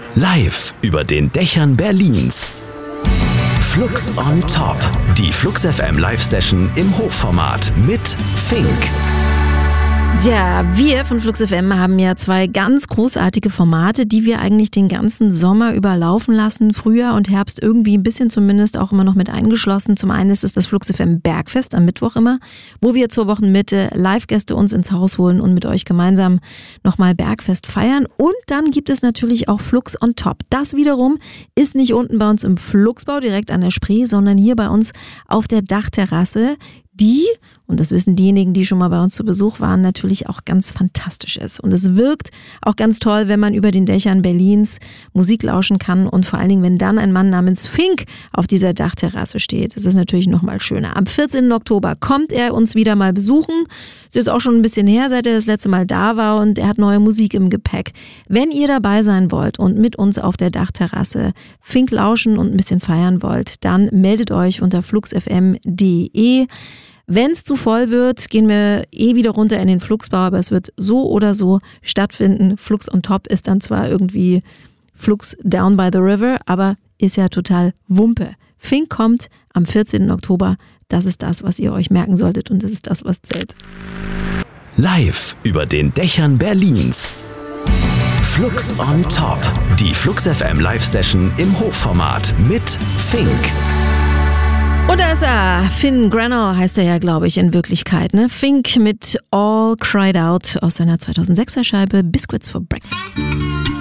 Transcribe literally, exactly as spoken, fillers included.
Live über den Dächern Berlins. Flux on Top. Die Flux F M Live-Session im Hochformat mit Fink. Tja, wir von Flux F M haben ja zwei ganz großartige Formate, die wir eigentlich den ganzen Sommer über laufen lassen. Frühjahr und Herbst irgendwie ein bisschen zumindest auch immer noch mit eingeschlossen. Zum einen ist es das Flux F M Bergfest am Mittwoch immer, wo wir zur Wochenmitte Live-Gäste uns ins Haus holen und mit euch gemeinsam nochmal Bergfest feiern. Und dann gibt es natürlich auch Flux on Top. Das wiederum ist nicht unten bei uns im Fluxbau direkt an der Spree, sondern hier bei uns auf der Dachterrasse, die, und das wissen diejenigen, die schon mal bei uns zu Besuch waren, natürlich auch ganz fantastisch ist. Und es wirkt auch ganz toll, wenn man über den Dächern Berlins Musik lauschen kann und vor allen Dingen, wenn dann ein Mann namens Fink auf dieser Dachterrasse steht. Das ist natürlich noch mal schöner. Am vierzehnten Oktober kommt er uns wieder mal besuchen. Es ist auch schon ein bisschen her, seit er das letzte Mal da war, und er hat neue Musik im Gepäck. Wenn ihr dabei sein wollt und mit uns auf der Dachterrasse Fink lauschen und ein bisschen feiern wollt, dann meldet euch unter fluxfm punkt de. Wenn es zu voll wird, gehen wir eh wieder runter in den Fluxbau, aber es wird so oder so stattfinden. Flux on Top ist dann zwar irgendwie Flux down by the river, aber ist ja total Wumpe. Fink kommt am vierzehnten Oktober. Das ist das, was ihr euch merken solltet, und das ist das, was zählt. Live über den Dächern Berlins. Flux on Top. Die Flux F M Live-Session im Hochformat mit Fink. Und da ist er. Finn Granell heißt er ja, glaube ich, in Wirklichkeit. Ne? Fink mit All Cried Out aus seiner zweitausendsechser Scheibe Biscuits for Breakfast.